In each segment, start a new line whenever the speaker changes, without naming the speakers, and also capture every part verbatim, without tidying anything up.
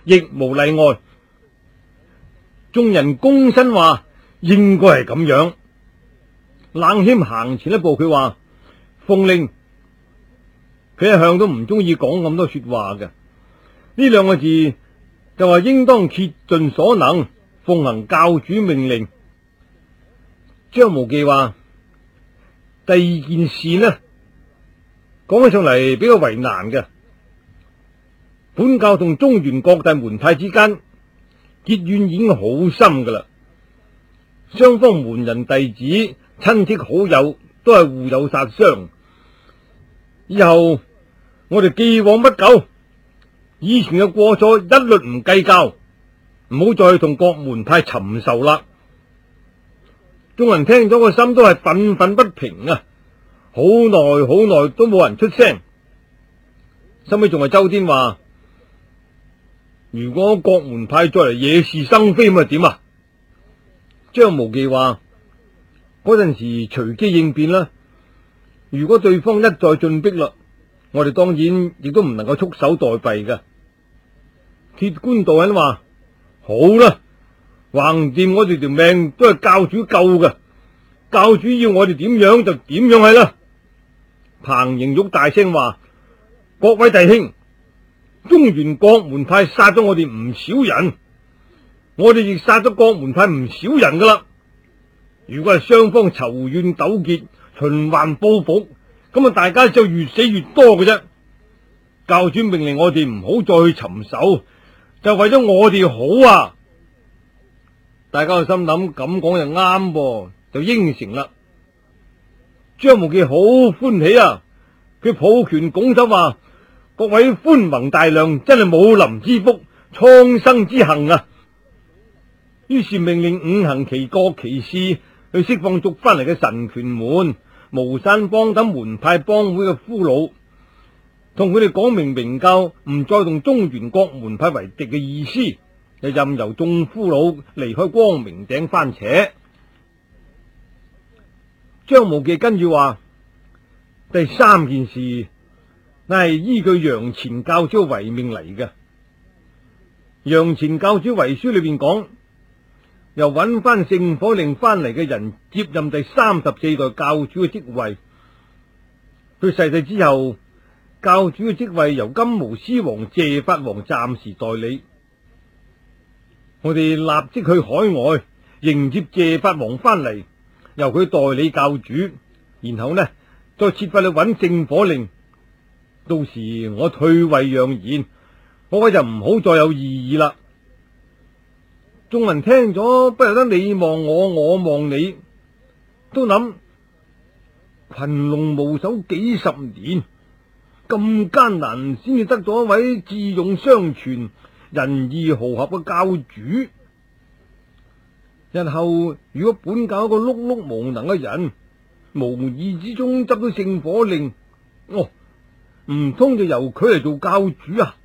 亦無例外。眾人躬身話應該係咁樣。冷謙行前一步，佢話：奉令。佢一向都唔中意講咁多說話嘅，呢兩個字就話應當竭盡所能奉行教主命令。張無忌話：第二件事呢，講起上嚟比較為難嘅。本教同中原各大門派之間結怨已經好深噶啦，雙方門人弟子、親戚好友都係互有殺傷。以後我哋既往不咎，以前嘅過錯一律唔計較，唔好再同各門派尋仇啦。眾人聽咗個心都係憤憤不平啊！好耐好耐都冇人出聲。收尾仲係周天話：如果各門派再嚟惹是生非咁啊點啊？張無忌話：嗰陣時隨機應變啦。如果對方一再進逼啦，我哋當然亦都唔能夠束手待斃嘅。鐵觀道人話：好啦，橫掂我哋條命都係教主救嘅，教主要我哋點樣就點樣係啦。彭盈玉大聲話：各位弟兄，中原各門派殺咗我哋唔少人，我哋亦殺咗各門派唔少人噶啦。如果係雙方仇怨糾結，循環報復，咁啊大家就越死越多嘅啫。教主命令我哋唔好再去尋仇，就為咗我哋好啊！大家就心諗咁講就啱噃，就應承啦。張無忌好歡喜啊，佢抱拳拱手話：各位寬宏大量，真係武林之福，蒼生之幸啊！於是命令五行旗各旗士去釋放捉翻嚟嘅神拳門、巫山幫等門派幫會嘅俘虜，同佢哋講明明教唔再同中原各門派為敵嘅意思，就任由眾俘虜離開光明頂番扯。張無忌跟住話：第三件事乃係依據楊前教主遺命嚟嘅。楊前教主遺書裏邊講，由揾翻聖火令翻嚟嘅人接任第三十四代教主嘅職位。佢逝世之後，教主嘅職位由金毛獅王謝法王暫時代理。我哋立即去海外迎接謝法王翻嚟，由佢代理教主，然後呢再設法去揾聖火令。到時我退位讓賢，我位就唔好再有異議啦。眾人聽咗，不由得你望我，我望你，都諗群龍無首幾十年，咁艱難先至得到一位智勇雙全、仁義豪俠嘅教主。日後如果本教一個碌碌無能嘅人，無意之中執到聖火令，哦，唔通就由佢嚟做教主啊？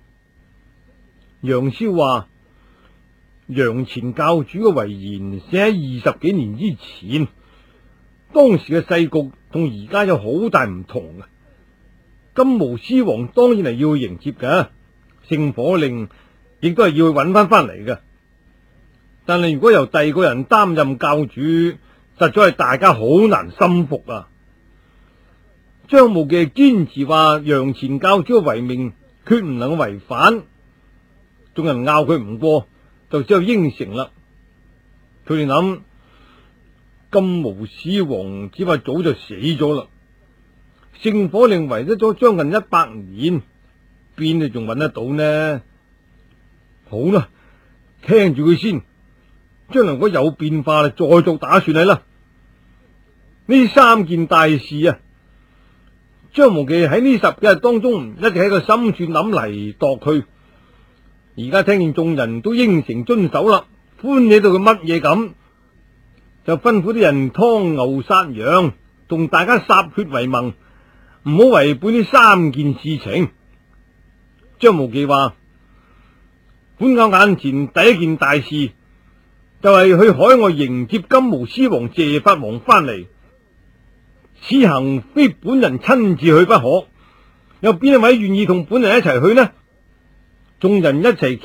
楊逍話：楊前教主嘅遺言寫喺二十幾年之前，當時嘅世局同而家有好大唔同啊！金毛獅王當然係要去迎接嘅，聖火令亦都係要去揾翻翻嚟嘅。但係如果由第二個人擔任教主，實在係大家好難心服啊！張無忌堅持話楊前教主嘅遺命決唔能夠違反，眾人拗佢唔過，就只有應承啦。佢哋諗金毛獅王只怕早就死咗啦，聖火令遺失咗將近一百年，邊度仲揾得到呢？好啦，聽住佢先，將來如果有變化啦，再做打算係啦。呢三件大事啊，張無忌喺呢十幾日當中一直喺個心算諗嚟度去。而家聽見眾人都應承遵守啦，歡喜到佢乜嘢咁，就吩咐啲人劏牛殺羊，同大家歃血為盟，唔好違背呢三件事情。張無忌話：本教眼前第一件大事就係去海外迎接金毛獅王謝法王翻嚟，此行非本人親自去不可。有邊一位願意同本人一齊去呢？眾人一齊